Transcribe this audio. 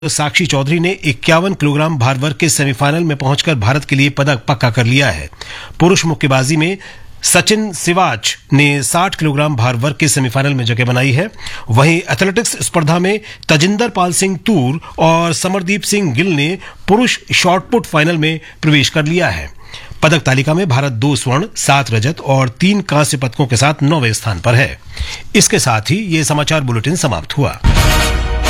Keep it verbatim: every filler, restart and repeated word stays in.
साक्षी चौधरी ने इक्यावन किलोग्राम भार वर्ग के सेमीफाइनल में पहुंचकर भारत के लिए पदक पक्का कर लिया है। पुरुष मुक्केबाजी में सचिन सिवाच ने साठ किलोग्राम भार वर्ग के सेमीफाइनल में जगह बनाई है। वहीं एथलेटिक्स स्पर्धा में तजिंदर पाल सिंह तूर और समरदीप सिंह गिल ने पुरुष शॉटपुट फाइनल में प्रवेश कर लिया है। पदक तालिका में भारत दो स्वर्ण, सात रजत और तीन कांस्य पदकों के साथ नौवें स्थान पर है। इसके साथ ही ये समाचार बुलेटिन समाप्त हुआ।